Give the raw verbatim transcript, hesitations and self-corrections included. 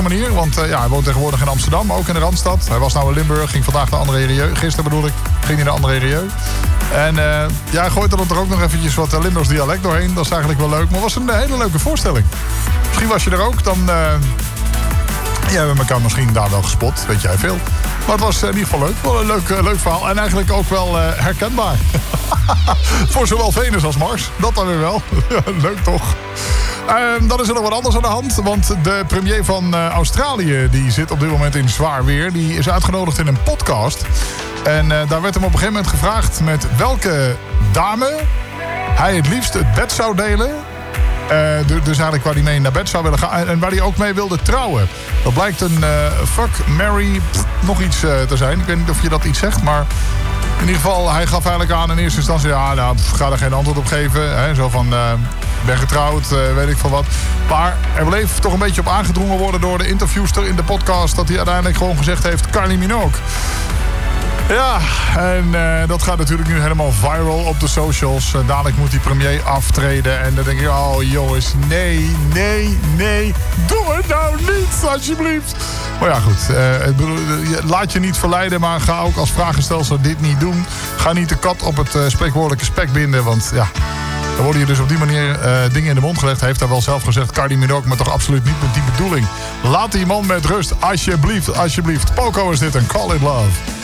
manier. Want uh, ja, hij woont tegenwoordig in Amsterdam, ook in de Randstad. Hij was nou in Limburg, ging vandaag naar André Rieu. Gisteren bedoel ik, ging hij naar André Rieu. En uh, ja, hij gooit er dan toch ook nog eventjes wat Limburgs dialect doorheen. Dat is eigenlijk wel leuk, maar het was een hele leuke voorstelling. Misschien was je er ook, dan... Uh, ja, we hebben elkaar misschien daar wel gespot, weet jij veel. Maar het was in ieder geval leuk. Wel een leuk, uh, leuk verhaal. En eigenlijk ook wel uh, herkenbaar. Voor zowel Venus als Mars. Dat dan weer wel. Leuk toch? Uh, dan is er nog wat anders aan de hand. Want de premier van uh, Australië... die zit op dit moment in zwaar weer. Die is uitgenodigd in een podcast. En uh, daar werd hem op een gegeven moment gevraagd... met welke dame hij het liefst het bed zou delen... Uh, dus eigenlijk waar hij mee naar bed zou willen gaan. En waar hij ook mee wilde trouwen. Dat blijkt een uh, fuck, marry, pff, nog iets uh, te zijn. Ik weet niet of je dat iets zegt, maar... in ieder geval, hij gaf eigenlijk aan in eerste instantie... ja, nou, pff, ga er geen antwoord op geven. Hè, zo van, uh, ben getrouwd, uh, weet ik veel wat. Maar er bleef toch een beetje op aangedrongen worden... door de interviewster in de podcast... dat hij uiteindelijk gewoon gezegd heeft... Kylie Minogue. Ja, en uh, dat gaat natuurlijk nu helemaal viral op de socials. Uh, dadelijk moet die premier aftreden. En dan denk ik, oh jongens, nee, nee, nee. Doe het nou niet, alsjeblieft. Maar ja, goed. Uh, laat je niet verleiden, maar ga ook als vragenstelser dit niet doen. Ga niet de kat op het uh, spreekwoordelijke spek binden, want ja... dan worden je dus op die manier uh, dingen in de mond gelegd. Hij heeft daar wel zelf gezegd, Kylie Minogue, maar toch absoluut niet met die bedoeling. Laat die man met rust, alsjeblieft, alsjeblieft. Poco is dit en Call It Love.